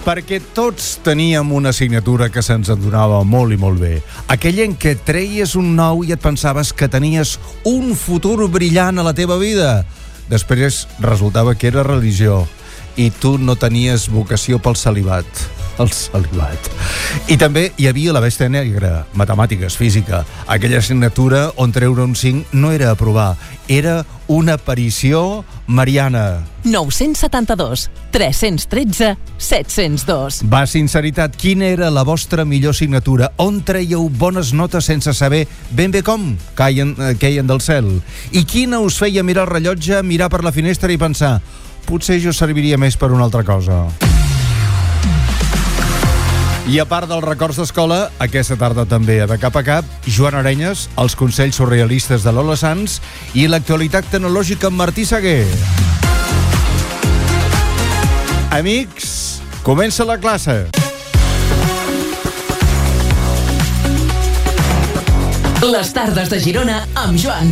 Perquè tots teníem una assignatura que se'ns endonava molt i molt bé. Aquella en què treies un 9 i et pensaves que tenies un futur brillant a la teva vida. Després resultava que era religió i tu no tenies vocació pel celibat. El celibat. I també hi havia la bèstia negra, matemàtiques, física. Aquella assignatura on treure un 5 no era aprovar, era una aparició mariana. 972 313 702. Va, sinceritat, quina era la vostra millor assignatura? On trèieu bones notes sense saber ben bé com queien del cel? I quina us feia mirar el rellotge, mirar per la finestra i pensar potser jo serviria més per una altra cosa? I a part dels records d'escola, aquesta tarda també a De Cap a Cap, Joan Arenyes, els consells surrealistes de Lola Sanz i l'actualitat tecnològica amb Martí Seguer. Amics, comença la classe. Les tardes de Girona amb Joan